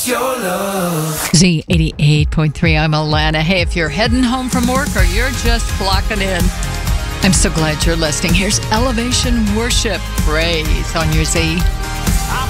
Z88.3, I'm Alana. Hey, if you're heading home from work or you're just clocking in, I'm so glad you're listening. Here's Elevation Worship Praise on your Z.